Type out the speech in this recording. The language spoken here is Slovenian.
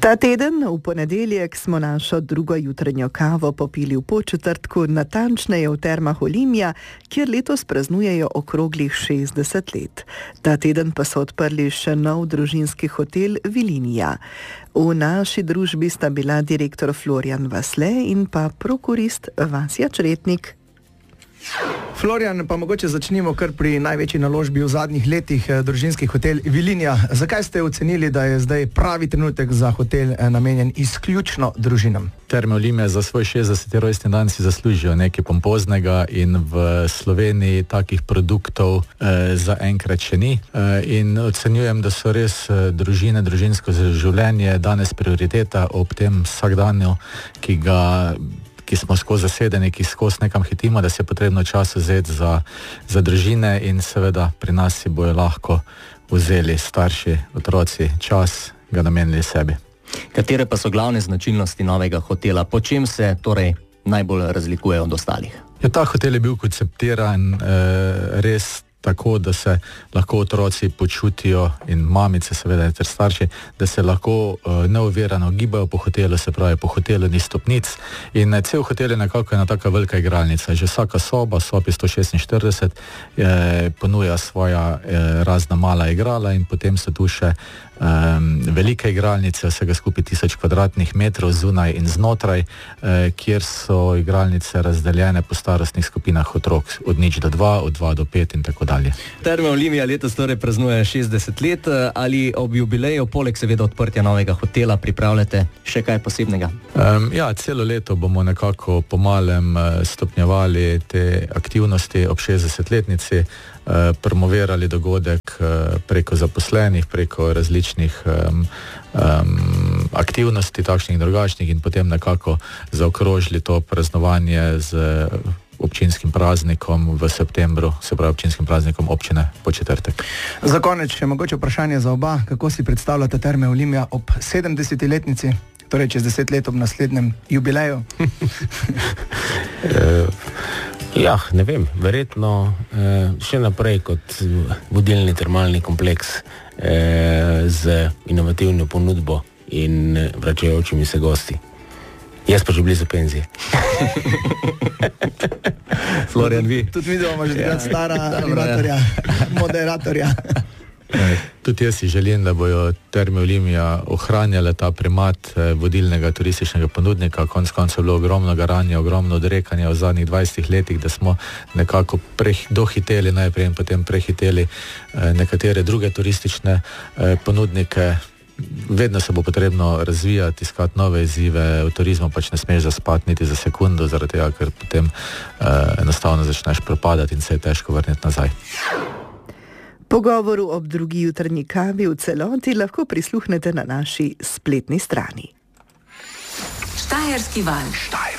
Ta teden, v ponedeljek, smo našo drugo jutranjo kavo popili v Podčetrtku, natančneje v Termah Olimia, kjer letos praznujejo okroglih 60 let. Ta teden pa so odprli še nov družinski hotel Vilinija. V naši družbi sta bila direktor Florjan Vasle in pa prokurist Vasja Čretnik. Florjan, pa mogoče začnimo kar pri največji naložbi v zadnjih letih, družinski hotel Vilinija. Zakaj ste ocenili, da je zdaj pravi trenutek za hotel namenjen izključno družinam? Terme Olimia za svoj 60. rojstni dan si zaslužijo nekaj pompoznega in v Sloveniji takih produktov zaenkrat še ni. In ocenjujem, da so res družine, družinsko življenje danes prioriteta ob tem vsakdanju, ki smo skozi zasedeni, ki skozi nekam hitimo, da se je potrebno čas vzeti za družine in seveda pri nas si bojo lahko vzeli starši, otroci čas, ga namenili sebi. Katere pa so glavne značilnosti novega hotela? Po čem se torej najbolj razlikuje od ostalih? Ja, ta hotel je bil konceptiran res tako, da se lahko otroci počutijo in mamice seveda ter starši, da se lahko neovirano gibajo po hotelu, se pravi po hotelu ni stopnic in cel hotel je nekako ena taka velika igralnica. Že vsaka soba je 146, ponuja svoja razna mala igrala in potem so tu še velike igralnice, vsega skupaj 1000 kvadratnih metrov zunaj in znotraj, kjer so igralnice razdeljene po starostnih skupinah otrok od 0 do 2, od 2 do 5 in tako dalje. Terme Olimia letos torej praznuje 60 let. Ali ob jubileju, poleg seveda odprtja novega hotela, pripravljate še kaj posebnega? Ja, celo leto bomo nekako pomalem stopnjevali te aktivnosti ob 60-letnici, promovirali dogodek preko zaposlenih, preko različnih aktivnosti, takšnih in drugačnih, in potem nekako zaokrožili to praznovanje z občinskim praznikom v septembru, se pravi občinskim praznikom občine Podčetrtek. Za konec še mogoče vprašanje za oba. Kako si predstavljate Terme Olimia ob 70-letnici, torej čez 10 let ob naslednjem jubileju? Ja, ne vem, verjetno še naprej kot vodilni termalni kompleks z inovativno ponudbo in vračajočimi se gosti. Jaz pa že blizu penzije. Florjan, vi? Tudi vidimo, imaš takrat stara animatorja, moderatorja. Tudi jaz si želim, da bojo Terme Olimia ohranjale ta primat vodilnega turističnega ponudnika. Konec koncev je bilo ogromno garanja, ogromno odrekanja v zadnjih 20 letih, da smo nekako dohiteli najprej in potem prehiteli nekatere druge turistične ponudnike. Vedno se bo potrebno razvijati, iskati nove izzive. V turizmu pač ne smeš zaspati niti za sekundo, zaradi tega, ker potem enostavno začneš propadati in se je težko vrniti nazaj. Pogovoru ob drugi jutrnji kavi v celoti lahko prisluhnete na naši spletni strani. Štajerski val.